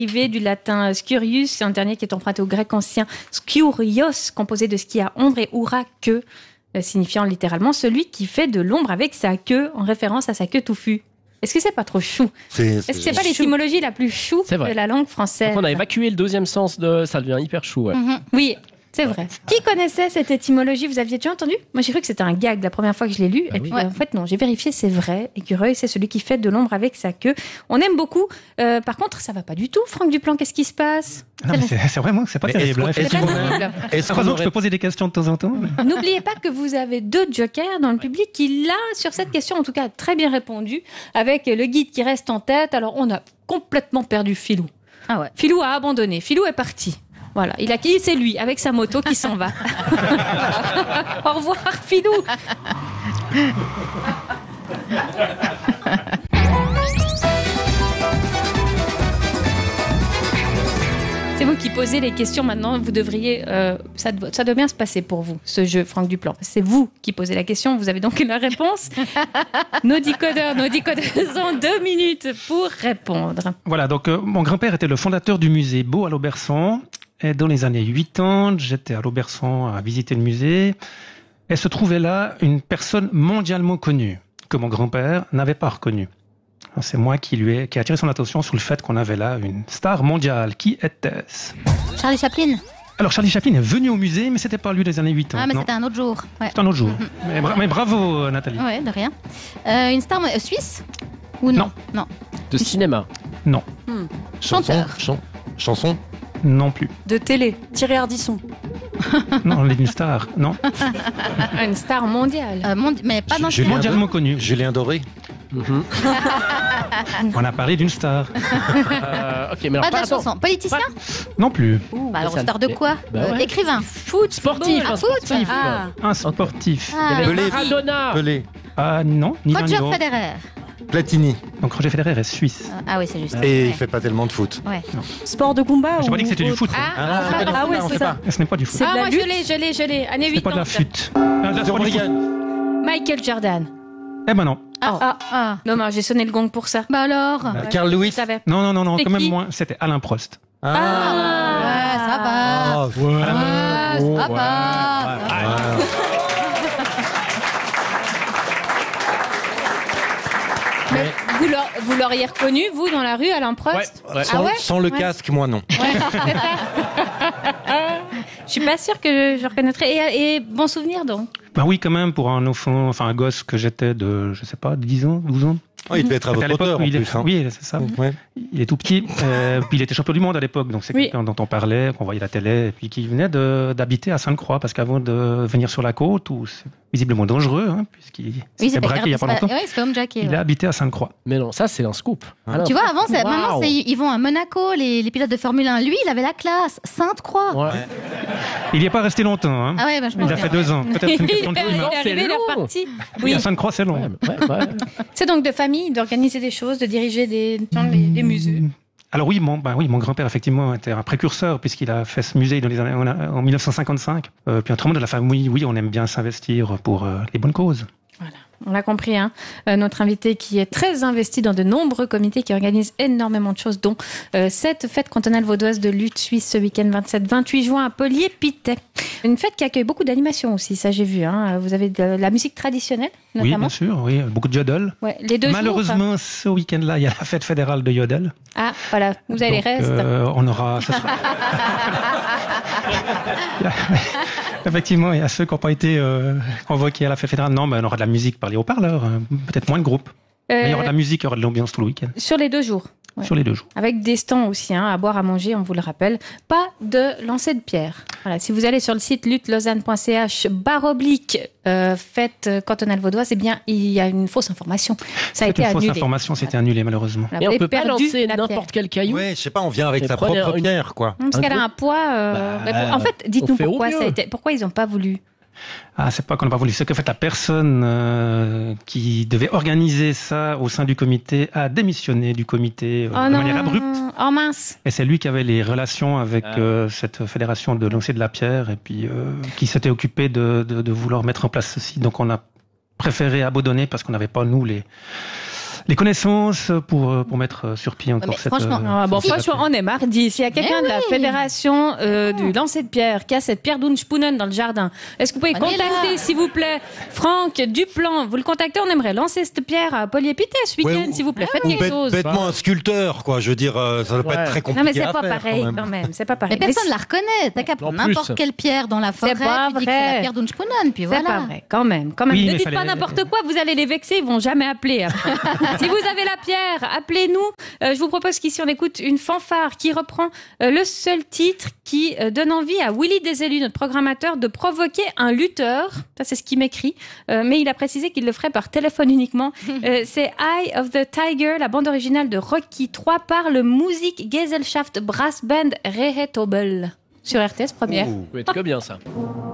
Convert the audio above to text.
dérivé du latin scurius, un dernier qui est emprunté au grec ancien skurios, composé de skia ombre et ura queue, signifiant littéralement celui qui fait de l'ombre avec sa queue, en référence à sa queue touffue. Est-ce que c'est pas trop chou? Est-ce que c'est pas l'étymologie la plus chou de la langue française? Donc on a évacué le deuxième sens de ça devient hyper chou. Ouais. Oui. C'est vrai. Qui connaissait cette étymologie? Vous aviez déjà entendu? Moi, j'ai cru que c'était un gag la première fois que je l'ai lu. Et puis, en fait, non, j'ai vérifié, c'est vrai. Écureuil, c'est celui qui fait de l'ombre avec sa queue. On aime beaucoup. Par contre, ça va pas du tout. Franck Duplan, qu'est-ce qui se passe? Non, mais c'est vraiment que c'est pas terrible. Heureusement que je peux poser des questions de temps en temps. N'oubliez pas que vous avez 2 jokers dans le public qui, là, sur cette question, en tout cas, très bien répondu, avec le guide qui reste en tête. Alors, on a complètement perdu Philou. Ah ouais. Philou a abandonné. Philou est parti. Voilà, c'est lui, avec sa moto, qui s'en va. Au revoir, Philou. C'est vous qui posez les questions maintenant. Vous devriez, ça doit bien se passer pour vous, ce jeu, Franck Duplan. C'est vous qui posez la question. Vous avez donc la réponse. Nos décodeurs ont 2 minutes pour répondre. Voilà, donc mon grand-père était le fondateur du musée Beau à l'Auberçon. Et dans les années 80, j'étais à l'Auberçon à visiter le musée. Et se trouvait là une personne mondialement connue que mon grand-père n'avait pas reconnue. C'est moi qui a attiré son attention sur le fait qu'on avait là une star mondiale. Qui était-ce? Charlie Chaplin. Alors Charlie Chaplin est venu au musée, mais c'était pas lui des années 80. Ah, mais c'était un autre jour. Ouais. C'était un autre jour. Mais bravo Nathalie. Ouais, de rien. Une star suisse? Ou non? Non. De cinéma? Non. Chanteur? Chanson? Non plus. De télé? Thierry Ardisson? Non, une star, non. Une star mondiale. Mais pas dans le mondialement connue. Julien Doré? On a parlé d'une star. Ok, mais alors pas de la chanson. Politicien? Non plus. Alors star de quoi? Écrivain? Foot, sportif. Sportif. Un sportif. Maradona. Pelé? Non, ni l'un ni Roger l'autre. Federer? Platini? Donc Roger Federer est suisse. Ah oui, c'est juste. Et il fait pas tellement de foot. Ouais. Sport de combat? J'ai pas dit que c'était du foot. Ah ouais, c'est ça. Ce n'est pas du foot. Ah, moi, je l'ai. Années 80. Ce n'est pas de la flûte. Michael Jordan. Eh ben non. Dommage, j'ai sonné le gong pour ça. Bah alors? Carl Lewis? Non, C'est quand même qui? moins. C'était Alain Prost. Ouais, ça va. Ça va. Mais vous l'auriez reconnu, vous, dans la rue, Alain Prost? Ouais. Sans le casque, moi non. Je suis pas sûre que je reconnaîtrais. Et bon souvenir, donc? Ben oui, quand même, pour un enfant, enfin un gosse que j'étais de, je sais pas, 10 ans, 12 ans. Oh, il devait être à votre hauteur, en plus. Oui, c'est ça. Ouais. Il est tout petit. Puis il était champion du monde à l'époque, donc c'est quelqu'un dont on parlait, qu'on voyait à la télé, et puis qui venait d'habiter à Sainte-Croix, parce qu'avant de venir sur la côte, où c'est visiblement dangereux, hein, puisqu'il s'est braqué il y a pas longtemps. Oui, c'est homejacké. Il a habité à Sainte-Croix. Mais non, ça c'est un scoop. Alors, tu vois, maintenant ils vont à Monaco, les pilotes de Formule 1. Lui, il avait la classe, Sainte-Croix. Ouais. Il n'y est pas resté longtemps. Hein. Ah ouais, bah, je pense il a fait 2 ans. Peut-être une question de Il est climat. arrivé, il est reparti. Oui, à Sainte-Croix, c'est long. C'est donc de famille, d'organiser des choses, de diriger des musées. Alors oui, mon grand-père effectivement était un précurseur puisqu'il a fait ce musée en 1955. Puis autrement de la famille, oui, on aime bien s'investir pour les bonnes causes. Voilà, on l'a compris. Hein. Notre invité qui est très investi dans de nombreux comités qui organisent énormément de choses, dont cette fête cantonale vaudoise de lutte suisse ce week-end 27-28 juin à Polier-Pittet. Une fête qui accueille beaucoup d'animations aussi, ça j'ai vu. Hein. Vous avez de la musique traditionnelle, notamment. Oui, bien sûr, oui, beaucoup de yodel. Ouais, les 2 Malheureusement, ce week-end-là, il y a la fête fédérale de yodel. Ah, voilà, vous avez les restes. On aura... Effectivement, il y a ceux qui n'ont pas été convoqués à la fête fédérale. Non, mais on aura de la musique par les haut-parleurs, peut-être moins de groupes. Mais il y aura de la musique, il y aura de l'ambiance tout le week-end. Sur les 2 jours. Ouais. Sur les 2 jours. Avec des stands aussi, à boire, à manger, on vous le rappelle. Pas de lancer de pierre. Voilà, si vous allez sur le site luttelausanne.ch fête cantonale vaudoise, eh bien, il y a une fausse information. Ça a été annulé. Une fausse information, c'était annulé malheureusement. Et on peut pas lancer n'importe quel caillou. Ouais, je sais pas, on vient avec sa propre pierre, quoi. Parce qu'elle a un poids. En fait, dites-nous pourquoi ils n'ont pas voulu. Ah, c'est pas qu'on n'a pas voulu. C'est que en fait, la personne qui devait organiser ça au sein du comité a démissionné du comité de manière abrupte. Oh mince. Et c'est lui qui avait les relations avec cette fédération de lancer de la pierre et puis qui s'était occupé de vouloir mettre en place ceci. Donc on a préféré abandonner parce qu'on n'avait pas, nous, Les connaissances pour mettre sur pied encore cette... Franchement, franchement, on est mardi. S'il y a quelqu'un de la fédération du lancer de pierre qui a cette pierre d'Unspunen dans le jardin, est-ce que vous pouvez contacter, s'il vous plaît, Franck Duplan? Vous le contactez, on aimerait lancer cette pierre à Polyépité ce week-end, s'il vous plaît. Faites quelque chose. Bêtement un sculpteur, quoi. Je veux dire, ça ne doit pas être très compliqué. Non, mais c'est à pas faire, pareil quand même. C'est pas pareil. Mais personne ne la reconnaît. T'as qu'à prendre n'importe quelle pierre dans la forêt. C'est pas tu dis que c'est la pierre d'Unspunen, puis voilà. C'est pas vrai, quand même. Oui, ne dites pas n'importe quoi, vous allez les vexer, ils vont jamais appeler. Si vous avez la pierre, appelez-nous. Je vous propose qu'ici on écoute une fanfare qui reprend le seul titre qui donne envie à Willy Desélus, notre programmateur, de provoquer un lutteur. Ça, c'est ce qu'il m'écrit. Mais il a précisé qu'il le ferait par téléphone uniquement. C'est Eye of the Tiger, la bande originale de Rocky 3 par le Musikgesellschaft Brass Band Rehetobel sur RTS Première. Oui, très bien ça.